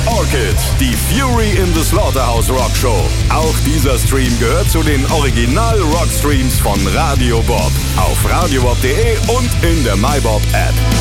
Orchid, die Fury in the Slaughterhouse Rock Show. Auch dieser Stream gehört zu den Original-Rock-Streams von Radio Bob. Auf radiobob.de und in der MyBob-App.